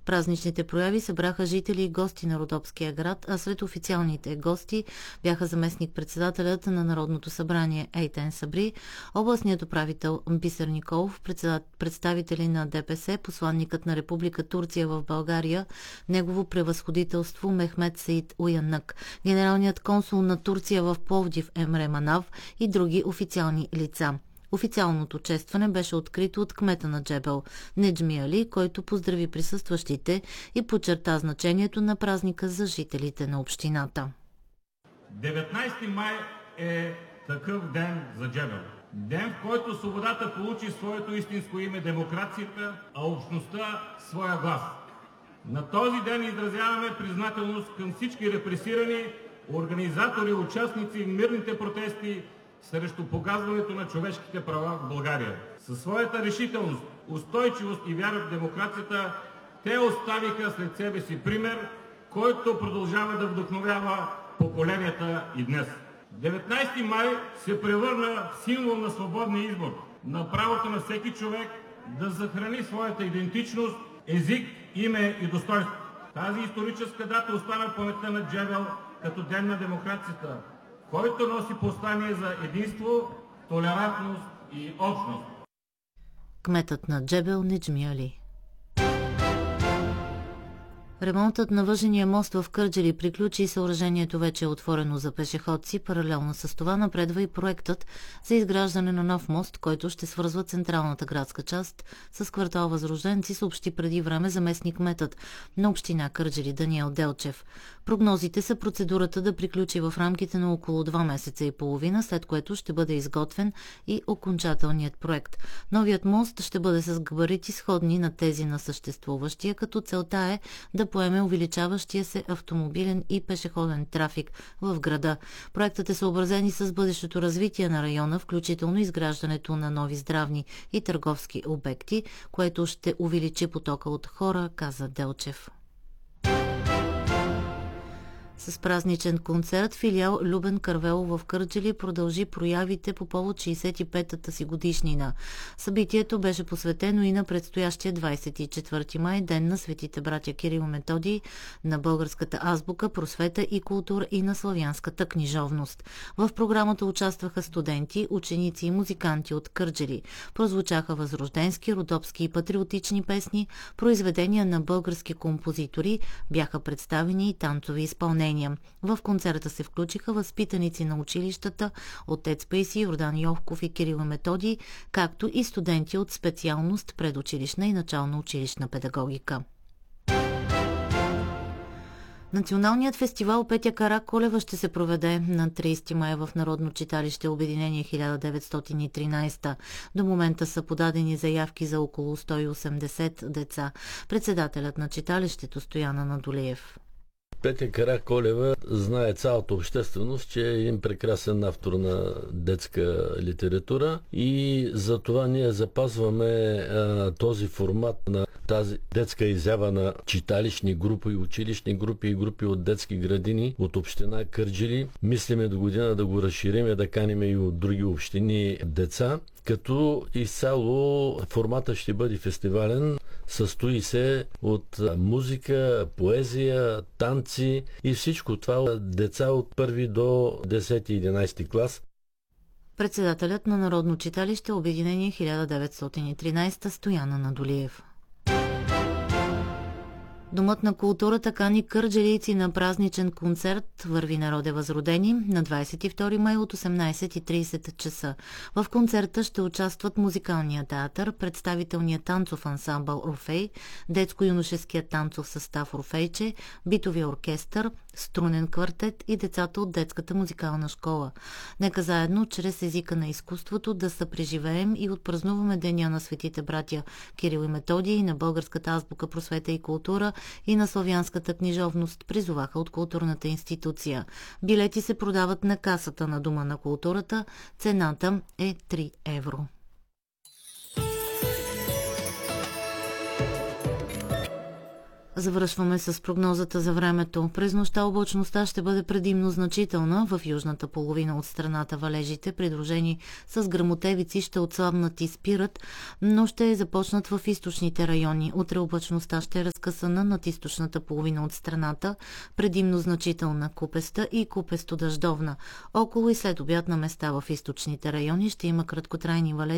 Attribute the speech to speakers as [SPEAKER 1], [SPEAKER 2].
[SPEAKER 1] Празничните прояви събраха жители и гости на Родопския град, а сред официалните гости бяха заместник-председателят на Народното събрание Ейтен Сабри, областният управител Бисер Николов, представители на ДПС, посланникът на Република Турция в България, негово превъзходителство Мехмет Саид Уянък, генералният консул на Турция в Пловдив Емре Манав и други официални лица. Официалното честване беше открито от кмета на Джебел Неджми Али, който поздрави присъстващите и подчерта значението на празника за жителите на общината.
[SPEAKER 2] 19 май е такъв ден за Джебел. Ден, в който свободата получи своето истинско име демокрацията, а общността своя глас. На този ден изразяваме признателност към всички репресирани, организатори, участници в мирните протести срещу погазването на човешките права в България. Със своята решителност, устойчивост и вяра в демокрацията, те оставиха след себе си пример, който продължава да вдъхновява поколенията и днес. 19 май се превърна в символ на свободния избор, на правото на всеки човек да съхрани своята идентичност, език, име и достоинство. Тази историческа дата остана в паметта на Джебел като ден на демокрацията, който носи послание за единство, толерантност и общност.
[SPEAKER 1] Кметът на Джебел Неджми Али. Ремонтът на въжения мост в Кърджали приключи и съоръжението вече е отворено за пешеходци. Паралелно с това напредва и проектът за изграждане на нов мост, който ще свързва централната градска част с квартал Възрожденци, съобщи преди време заместник-кметът на община Кърджали Даниел Делчев. Прогнозите са процедурата да приключи в рамките на около 2 месеца и половина, след което ще бъде изготвен и окончателният проект. Новият мост ще бъде с габарити сходни на тези на съществуващия, като целта е да поеме увеличаващия се автомобилен и пешеходен трафик в града. Проектът е съобразен и с бъдещето развитие на района, включително изграждането на нови здравни и търговски обекти, което ще увеличи потока от хора, каза Делчев. С празничен концерт филиал Любен Карвелов в Кърджали продължи проявите по повод 65-та си годишнина. Събитието беше посветено и на предстоящия 24 май, ден на светите братя Кирил и Методий, на българската азбука, просвета и култура и на славянската книжовност. В програмата участваха студенти, ученици и музиканти от Кърджали. Прозвучаха възрожденски, родопски и патриотични песни, произведения на български композитори, бяха представени и танцови изпълнения. В концерта се включиха възпитаници на училищата отец Пейси, Йордан Йовков и Кирил и Методий, както и студенти от специалност предучилищна и начална училищна педагогика. Националният фестивал Петя Караколева ще се проведе на 30 май в Народно читалище Обединение 1913. До момента са подадени заявки за около 180 деца. Председателят на читалището Стоян Анадолиев.
[SPEAKER 3] Петя Караколева знае цялата общественост, че е един прекрасен автор на детска литература и за това ние запазваме този формат на тази детска изява на читалищни групи, училищни групи и групи от детски градини от община Кърджали. Мислиме до година да го разширим и да каним и от други общини деца, като изцяло формата ще бъде фестивален. Състои се от музика, поезия, танци и всичко това деца от 1 до 10-11 клас.
[SPEAKER 1] Председателят на Народно читалище Обединение 1913 Стоян Анадолиев. Домът на културата кани кърджалийци на празничен концерт "Върви, народе възродени" на 22 май от 18:30 часа. В концерта ще участват музикалния театър, представителният танцов ансамбъл "Орфей", детско-юношеския танцов състав "Орфейче", битовия оркестър, струнен квартет и децата от детската музикална школа. Нека заедно, чрез езика на изкуството, да съпреживеем и отпразнуваме деня на светите братя Кирил и Методий, на българската азбука, просвета и култура и на славянската книжовност, призоваха от културната институция. Билети се продават на касата на Дома на културата. Цената е 3 евро. Завършваме с прогнозата за времето. През нощта облачността ще бъде предимно значителна. В южната половина от страната валежите, придружени с гръмотевици, ще отслабнат и спират, но ще започнат в източните райони. Утре облачността ще е разкъсана над източната половина от страната, предимно значителна, купеста и купесто-дъждовна. Около и след обяд на места в източните райони ще има краткотрайни валежи